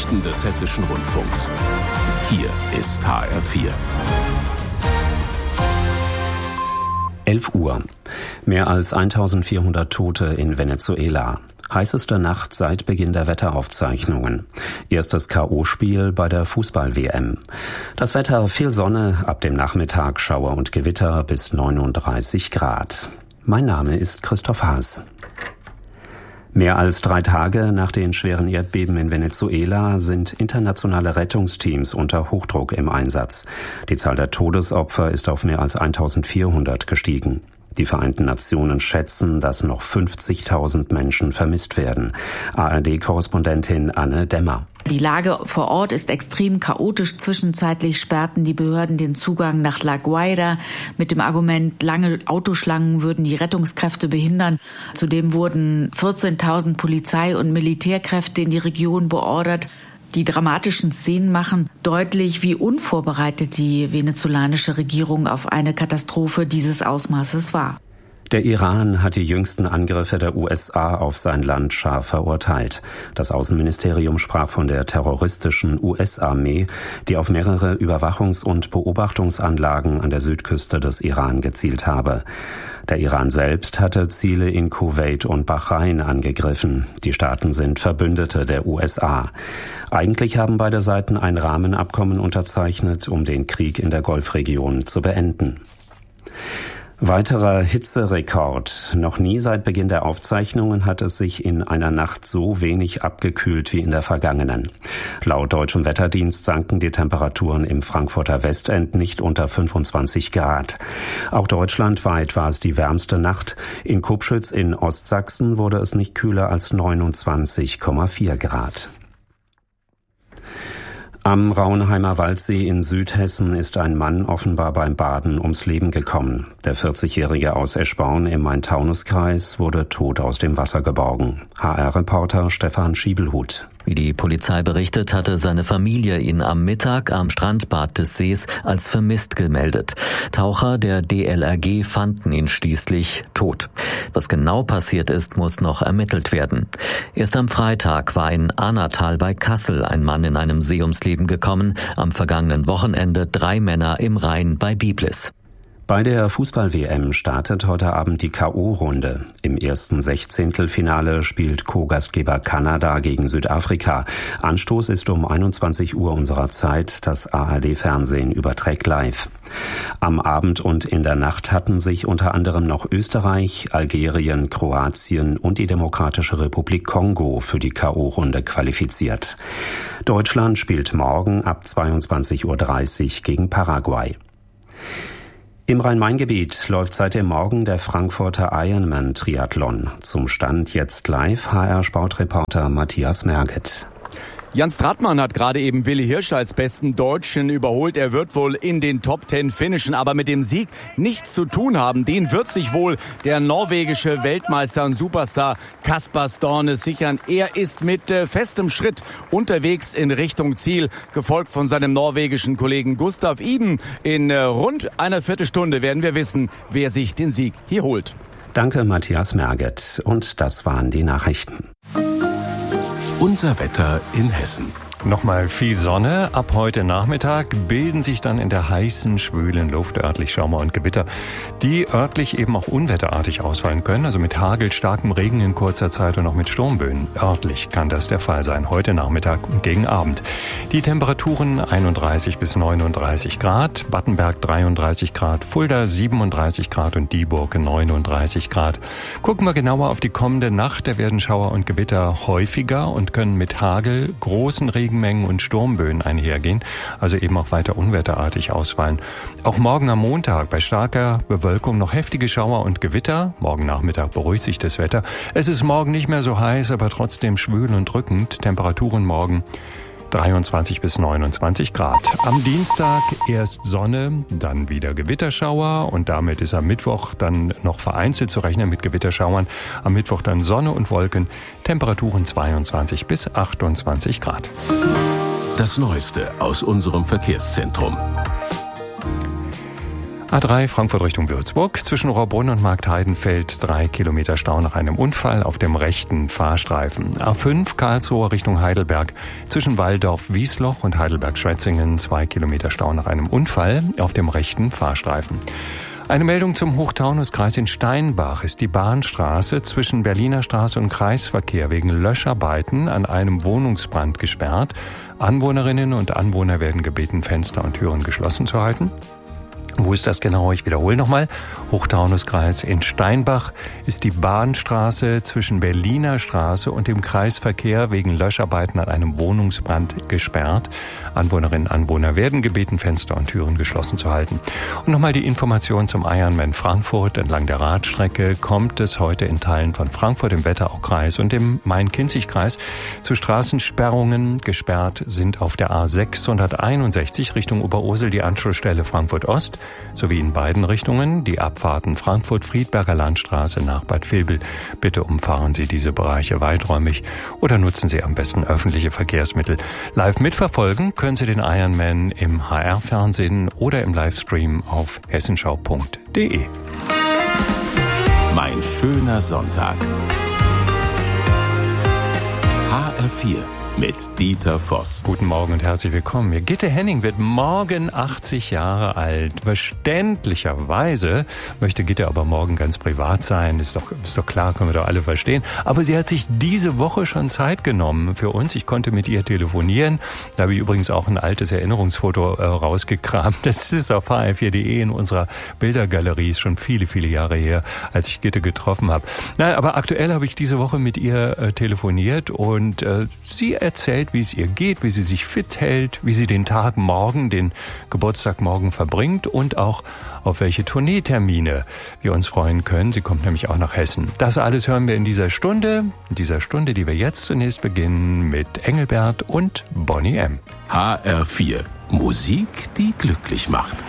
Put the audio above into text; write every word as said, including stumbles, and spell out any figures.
Nachrichten des Hessischen Rundfunks. Hier ist H R vier. elf Uhr. Mehr als eintausendvierhundert Tote in Venezuela. Heißeste Nacht seit Beginn der Wetteraufzeichnungen. Erstes K O-Spiel bei der Fußball-W M. Das Wetter: viel Sonne, ab dem Nachmittag Schauer und Gewitter bis neununddreißig Grad. Mein Name ist Christoph Haas. Mehr als drei Tage nach den schweren Erdbeben in Venezuela sind internationale Rettungsteams unter Hochdruck im Einsatz. Die Zahl der Todesopfer ist auf mehr als eintausendvierhundert gestiegen. Die Vereinten Nationen schätzen, dass noch fünfzigtausend Menschen vermisst werden. A R D-Korrespondentin Anne Demmer. Die Lage vor Ort ist extrem chaotisch. Zwischenzeitlich sperrten die Behörden den Zugang nach La Guaira mit dem Argument, lange Autoschlangen würden die Rettungskräfte behindern. Zudem wurden vierzehntausend Polizei- und Militärkräfte in die Region beordert. Die dramatischen Szenen machen deutlich, wie unvorbereitet die venezolanische Regierung auf eine Katastrophe dieses Ausmaßes war. Der Iran hat die jüngsten Angriffe der U S A auf sein Land scharf verurteilt. Das Außenministerium sprach von der terroristischen U S-Armee, die auf mehrere Überwachungs- und Beobachtungsanlagen an der Südküste des Iran gezielt habe. Der Iran selbst hatte Ziele in Kuwait und Bahrain angegriffen. Die Staaten sind Verbündete der U S A. Eigentlich haben beide Seiten ein Rahmenabkommen unterzeichnet, um den Krieg in der Golfregion zu beenden. Weiterer Hitzerekord. Noch nie seit Beginn der Aufzeichnungen hat es sich in einer Nacht so wenig abgekühlt wie in der vergangenen. Laut Deutschem Wetterdienst sanken die Temperaturen im Frankfurter Westend nicht unter fünfundzwanzig Grad. Auch deutschlandweit war es die wärmste Nacht. In Kubschütz in Ostsachsen wurde es nicht kühler als neunundzwanzig Komma vier Grad. Am Rauenheimer Waldsee in Südhessen ist ein Mann offenbar beim Baden ums Leben gekommen. Der vierzigjährige aus Eschborn im Main-Taunus-Kreis wurde tot aus dem Wasser geborgen. H R-Reporter Stefan Schiebelhut. Wie die Polizei berichtet, hatte seine Familie ihn am Mittag am Strandbad des Sees als vermisst gemeldet. Taucher der D L R G fanden ihn schließlich tot. Was genau passiert ist, muss noch ermittelt werden. Erst am Freitag war in Ahnatal bei Kassel ein Mann in einem See ums Leben gekommen. Am vergangenen Wochenende drei Männer im Rhein bei Biblis. Bei der Fußball-W M startet heute Abend die K O-Runde. Im ersten Sechzehntelfinale spielt Co-Gastgeber Kanada gegen Südafrika. Anstoß ist um einundzwanzig Uhr unserer Zeit. Das A R D-Fernsehen überträgt live. Am Abend und in der Nacht hatten sich unter anderem noch Österreich, Algerien, Kroatien und die Demokratische Republik Kongo für die K O-Runde qualifiziert. Deutschland spielt morgen ab zweiundzwanzig Uhr dreißig gegen Paraguay. Im Rhein-Main-Gebiet läuft seit dem Morgen der Frankfurter Ironman-Triathlon. Zum Stand jetzt live H R-Sportreporter Matthias Merget. Jan Stratmann hat gerade eben Willi Hirsch als besten Deutschen überholt. Er wird wohl in den Top Ten finishen, aber mit dem Sieg nichts zu tun haben. Den wird sich wohl der norwegische Weltmeister und Superstar Kaspar Stornes sichern. Er ist mit äh, festem Schritt unterwegs in Richtung Ziel, gefolgt von seinem norwegischen Kollegen Gustav Iden. In äh, rund einer Viertelstunde werden wir wissen, wer sich den Sieg hier holt. Danke, Matthias Merget. Und das waren die Nachrichten. Unser Wetter in Hessen. Nochmal viel Sonne. Ab heute Nachmittag bilden sich dann in der heißen, schwülen Luft örtlich Schauer und Gewitter, die örtlich eben auch unwetterartig ausfallen können, also mit Hagel, starkem Regen in kurzer Zeit und auch mit Sturmböen. Örtlich kann das der Fall sein, heute Nachmittag und gegen Abend. Die Temperaturen einunddreißig bis neununddreißig Grad, Battenberg dreiunddreißig Grad, Fulda siebenunddreißig Grad und Dieburg neununddreißig Grad. Gucken wir genauer auf die kommende Nacht, da werden Schauer und Gewitter häufiger und können mit Hagel, großen Regen Regenmengen und Sturmböen einhergehen, also eben auch weiter unwetterartig ausfallen. Auch morgen am Montag bei starker Bewölkung noch heftige Schauer und Gewitter. Morgen Nachmittag beruhigt sich das Wetter. Es ist morgen nicht mehr so heiß, aber trotzdem schwül und drückend. Temperaturen morgen dreiundzwanzig bis neunundzwanzig Grad. Am Dienstag erst Sonne, dann wieder Gewitterschauer und damit ist am Mittwoch dann noch vereinzelt zu rechnen mit Gewitterschauern. Am Mittwoch dann Sonne und Wolken, Temperaturen zweiundzwanzig bis achtundzwanzig Grad. Das Neueste aus unserem Verkehrszentrum. A drei Frankfurt Richtung Würzburg. Zwischen Rohrbrunn und Marktheidenfeld drei Kilometer Stau nach einem Unfall auf dem rechten Fahrstreifen. A fünf Karlsruhe Richtung Heidelberg. Zwischen Walldorf-Wiesloch und Heidelberg-Schwetzingen zwei Kilometer Stau nach einem Unfall auf dem rechten Fahrstreifen. Eine Meldung zum Hochtaunuskreis in Steinbach ist die Bahnstraße zwischen Berliner Straße und Kreisverkehr wegen Löscharbeiten an einem Wohnungsbrand gesperrt. Anwohnerinnen und Anwohner werden gebeten, Fenster und Türen geschlossen zu halten. Wo ist das genau? Ich wiederhole nochmal. Hochtaunuskreis in Steinbach ist die Bahnstraße zwischen Berliner Straße und dem Kreisverkehr wegen Löscharbeiten an einem Wohnungsbrand gesperrt. Anwohnerinnen und Anwohner werden gebeten, Fenster und Türen geschlossen zu halten. Und nochmal die Information zum Ironman Frankfurt. Entlang der Radstrecke kommt es heute in Teilen von Frankfurt, im Wetteraukreis und im Main-Kinzig-Kreis zu Straßensperrungen. Gesperrt sind auf der A sechshunderteinundsechzig Richtung Oberursel die Anschlussstelle Frankfurt Ost sowie in beiden Richtungen die Abfahrten Frankfurt-Friedberger Landstraße nach Bad Vilbel. Bitte umfahren Sie diese Bereiche weiträumig oder nutzen Sie am besten öffentliche Verkehrsmittel. Live mitverfolgen können Sie den Ironman im H R-Fernsehen oder im Livestream auf hessenschau punkt de. Mein schöner Sonntag. H R vier mit Dieter Voss. Guten Morgen und herzlich willkommen. Gitte Henning wird morgen achtzig Jahre alt. Verständlicherweise möchte Gitte aber morgen ganz privat sein. Ist doch, ist doch klar, können wir doch alle verstehen. Aber sie hat sich diese Woche schon Zeit genommen für uns. Ich konnte mit ihr telefonieren. Da habe ich übrigens auch ein altes Erinnerungsfoto äh, rausgekramt. Das ist auf h r vier punkt de in unserer Bildergalerie. Ist schon viele, viele Jahre her, als ich Gitte getroffen habe. Nein, aber aktuell habe ich diese Woche mit ihr äh, telefoniert und äh, sie erzählt, wie es ihr geht, wie sie sich fit hält, wie sie den Tag morgen, den Geburtstag morgen verbringt und auch auf welche Tourneetermine wir uns freuen können. Sie kommt nämlich auch nach Hessen. Das alles hören wir in dieser Stunde, in dieser Stunde, die wir jetzt zunächst beginnen mit Engelbert und Boney M. H R vier. Musik, die glücklich macht.